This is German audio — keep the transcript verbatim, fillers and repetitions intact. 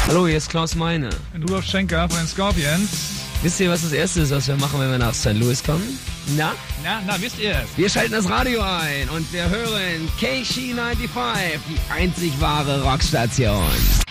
Hallo, hier ist Klaus Meine. Und Rudolf Schenker von den Scorpions. Wisst ihr, was das Erste ist, was wir machen, wenn wir nach Sankt Louis kommen? Na? Na, na, wisst ihr es? Wir schalten das Radio ein und wir hören K C fünfundneunzig, die einzig wahre Rockstation.